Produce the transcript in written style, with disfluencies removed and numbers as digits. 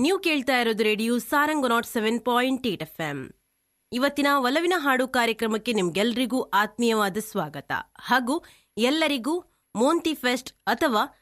ನೀವು ಕೇಳ್ತಾ ಇರೋದು ರೇಡಿಯೋ ಸಾರಂಗ್ 107.8 FM. ಇವತ್ತಿನ ಒಲವಿನ ಹಾಡು ಕಾರ್ಯಕ್ರಮಕ್ಕೆ ನಿಮ್ಗೆಲ್ರಿಗೂ ಆತ್ಮೀಯವಾದ ಸ್ವಾಗತ ಹಾಗೂ ಎಲ್ಲರಿಗೂ ಮೋಂತಿ ಫೆಸ್ಟ್ ಅಥವಾ